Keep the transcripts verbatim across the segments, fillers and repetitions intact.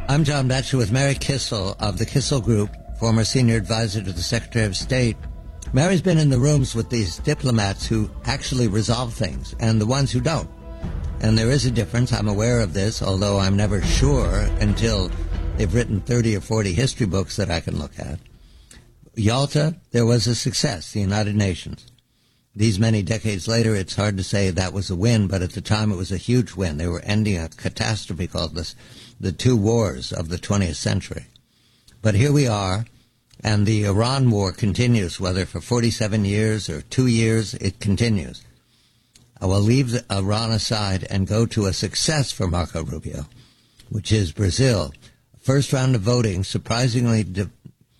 I'm John Batchelor with Mary Kissel of the Kissel Group, former senior advisor to the Secretary of State. Mary's been in the rooms with these diplomats who actually resolve things and the ones who don't. And there is a difference. I'm aware of this, although I'm never sure until they've written thirty or forty history books that I can look at. Yalta, there was a success, the United Nations. These many decades later, it's hard to say that was a win, but at the time it was a huge win. They were ending a catastrophe called this, the two wars of the twentieth century. But here we are, and the Iran war continues, whether for forty-seven years or two years, it continues. I will leave Iran aside and go to a success for Marco Rubio, which is Brazil. First round of voting surprisingly de-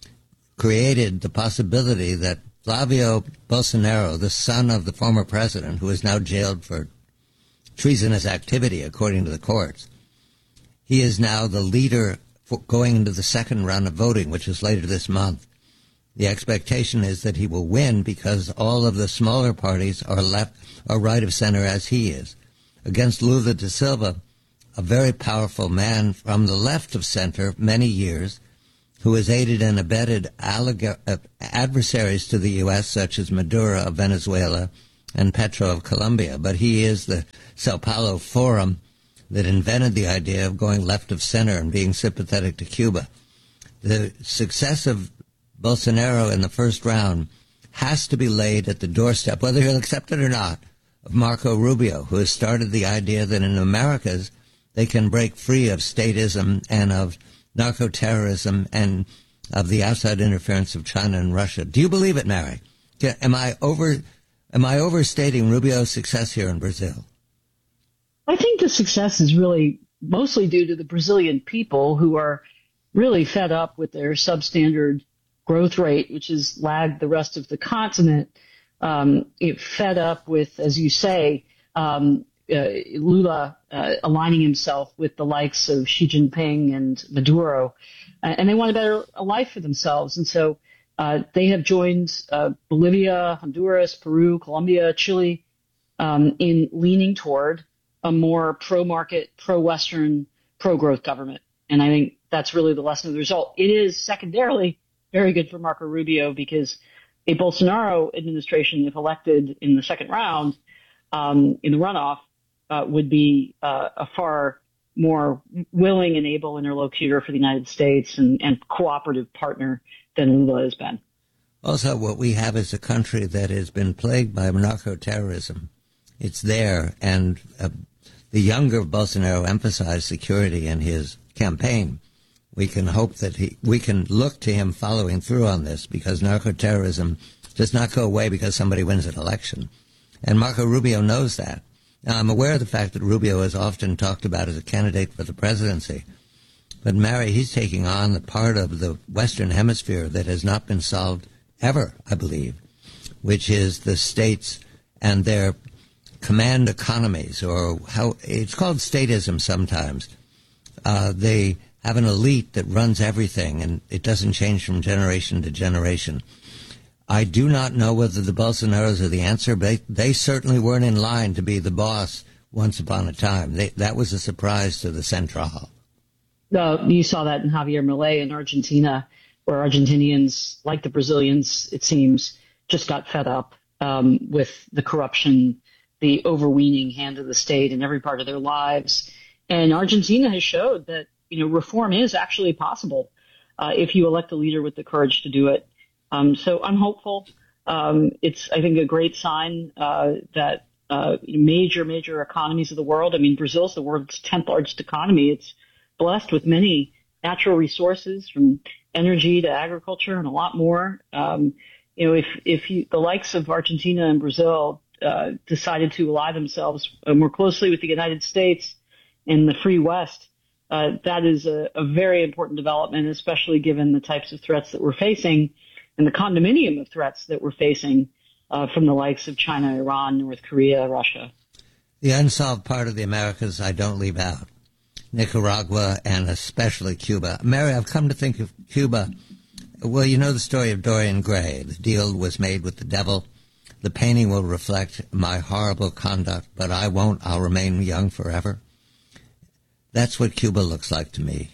created the possibility that Flavio Bolsonaro, the son of the former president, who is now jailed for treasonous activity, according to the courts, he is now the leader for going into the second round of voting, which is later this month. The expectation is that he will win because all of the smaller parties are left, are right of center as he is. Against Lula da Silva, a very powerful man from the left of center many years, who has aided and abetted alleg- uh, adversaries to the U S, such as Maduro of Venezuela and Petro of Colombia. But he is the Sao Paulo Forum that invented the idea of going left of center and being sympathetic to Cuba. The success of Bolsonaro in the first round has to be laid at the doorstep, whether he'll accept it or not, of Marco Rubio, who has started the idea that in the Americas they can break free of statism and of narco-terrorism and of the outside interference of China and Russia. Do you believe it, Mary? Am I over? Am I overstating Rubio's success here in Brazil? I think the success is really mostly due to the Brazilian people, who are really fed up with their substandard growth rate, which has lagged the rest of the continent. Um, it fed up with, as you say, um, uh, Lula uh, aligning himself with the likes of Xi Jinping and Maduro, uh, and they want a better a life for themselves. And so uh, they have joined uh, Bolivia, Honduras, Peru, Colombia, Chile um, in leaning toward a more pro-market, pro-Western, pro-growth government. And I think that's really the lesson of the result. It is secondarily very good for Marco Rubio because a Bolsonaro administration, if elected in the second round, um, in the runoff, uh, would be uh, a far more willing and able interlocutor for the United States and, and cooperative partner than Lula has been. Also, what we have is a country that has been plagued by narco-terrorism. It's there, and uh, the younger Bolsonaro emphasized security in his campaign. We can hope that he, we can look to him following through on this, because narco-terrorism does not go away because somebody wins an election. And Marco Rubio knows that. Now, I'm aware of the fact that Rubio is often talked about as a candidate for the presidency. But, Mary, he's taking on the part of the Western Hemisphere that has not been solved ever, I believe, which is the states and their command economies, or how it's called statism sometimes. Uh, they have an elite that runs everything, and it doesn't change from generation to generation. I do not know whether the Bolsonaros are the answer, but they, they certainly weren't in line to be the boss once upon a time. They, that was a surprise to the Central. Uh, you saw that in Javier Milei in Argentina, where Argentinians, like the Brazilians, it seems, just got fed up um, with the corruption, the overweening hand of the state in every part of their lives. And Argentina has showed that, you know, reform is actually possible uh, if you elect a leader with the courage to do it. Um, so I'm hopeful. Um, it's, I think, a great sign uh, that uh, major, major economies of the world. I mean, Brazil's the world's tenth largest economy. It's blessed with many natural resources, from energy to agriculture and a lot more. Um, you know, if if you, the likes of Argentina and Brazil uh, decided to ally themselves more closely with the United States and the free West, uh, that is a, a very important development, especially given the types of threats that we're facing and the condominium of threats that we're facing uh, from the likes of China, Iran, North Korea, Russia. The unsolved part of the Americas I don't leave out. Nicaragua and especially Cuba. Mary, I've come to think of Cuba. Well, you know the story of Dorian Gray. The deal was made with the devil. The painting will reflect my horrible conduct, but I won't. I'll remain young forever. That's what Cuba looks like to me.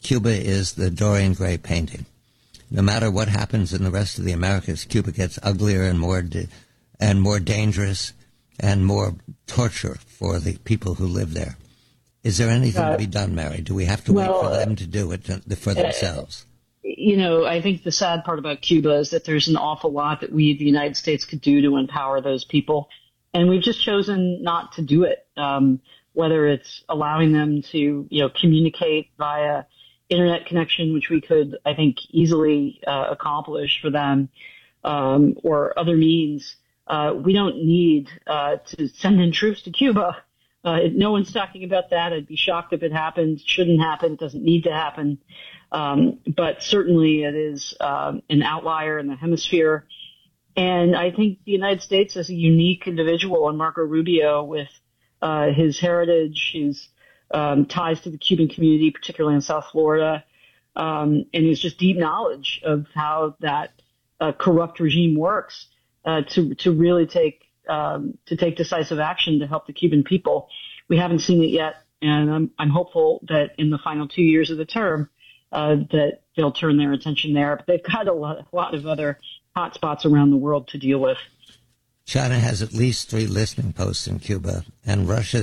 Cuba is the Dorian Gray painting. No matter what happens in the rest of the Americas, Cuba gets uglier and more di- and more dangerous and more torture for the people who live there. Is there anything uh, to be done, Mary? Do we have to well, wait for them to do it to, for themselves? Uh, you know, I think the sad part about Cuba is that there's an awful lot that we, the United States, could do to empower those people. And we've just chosen not to do it, um, whether it's allowing them to, you know, communicate via internet connection, which we could, I think, easily uh, accomplish for them, um, or other means. Uh, we don't need uh, to send in troops to Cuba. Uh, no one's talking about that. I'd be shocked if it happened. Shouldn't happen. It doesn't need to happen. Um, but certainly it is um, an outlier in the hemisphere. And I think the United States is a unique individual, and Marco Rubio, with uh, his heritage, his um, ties to the Cuban community, particularly in South Florida, um, and his just deep knowledge of how that uh, corrupt regime works, uh, to to really take um, to take decisive action to help the Cuban people. We haven't seen it yet, and I'm I'm hopeful that in the final two years of the term, uh, that they'll turn their attention there. But they've got a lot, a lot of other hot spots around the world to deal with. China has at least three listening posts in Cuba, and Russia